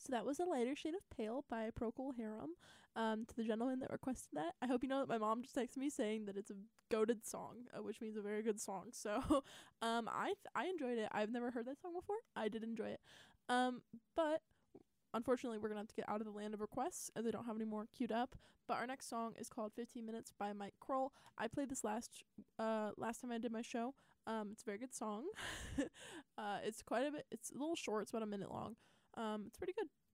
So that was A Lighter Shade of Pale by Procol Harum. To the gentleman that requested that, I hope you know that my mom just texted me saying that it's a goated song, which means a very good song. So I enjoyed it. I've never heard that song before. I did enjoy it. But unfortunately, we're gonna have to get out of the land of requests, as they don't have any more queued up. But our next song is called 15 Minutes by Mike Kroll. I played this last time I did my show. It's a very good song. It's quite a bit. It's a little short. It's about a minute long. It's pretty good.